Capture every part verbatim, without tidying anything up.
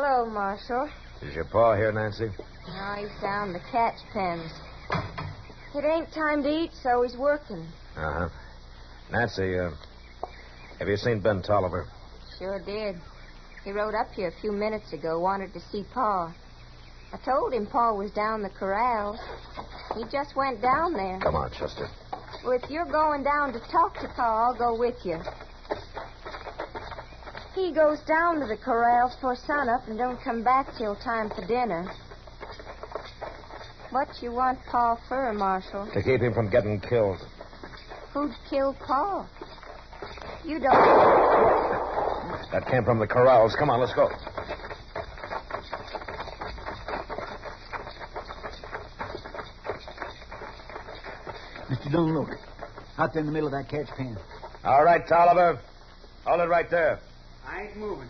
Hello, Marshal. Is your pa here, Nancy? No, he's down the catch pens. It ain't time to eat, so he's working. Uh-huh. Nancy, uh, have you seen Ben Tolliver? Sure did. He rode up here a few minutes ago, wanted to see Pa. I told him Pa was down the corrals. He just went down there. Come on, Chester. Well, if you're going down to talk to Pa, I'll go with you. He goes down to the corrals for sunup and don't come back till time for dinner. What you want Pa for, Marshal? To keep him from getting killed. Who'd kill Pa? You don't... That came from the corrals. Come on, let's go. Mister Dunlop, out there in the middle of that catch pen. All right, Tolliver. Hold it right there. I ain't moving.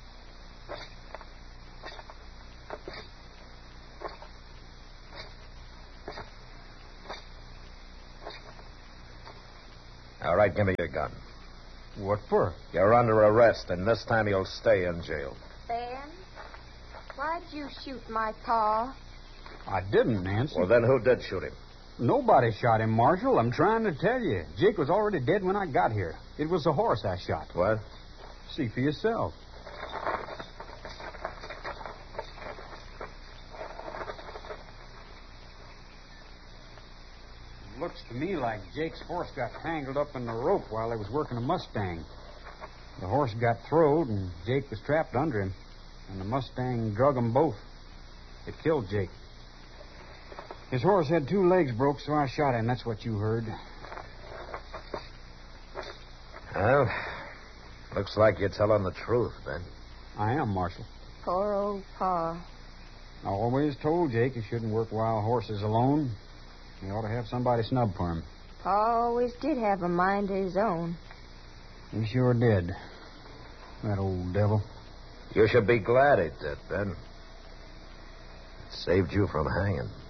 All right, give me your gun. What for? You're under arrest, and this time you'll stay in jail. Ben, why'd you shoot my Pa? I didn't, Nancy. Well, then who did shoot him? Nobody shot him, Marshal. I'm trying to tell you. Jake was already dead when I got here. It was the horse I shot. What? See for yourself. Looks to me like Jake's horse got tangled up in the rope while they was working a Mustang. The horse got throwed, and Jake was trapped under him. And the Mustang drug them both. It killed Jake. His horse had two legs broke, so I shot him. That's what you heard. Well, looks like you're telling the truth, Ben. I am, Marshal. Poor old Pa. I always told Jake he shouldn't work wild horses alone. He ought to have somebody snub for him. Pa always did have a mind of his own. He sure did. That old devil. You should be glad he did, Ben. It saved you from hanging.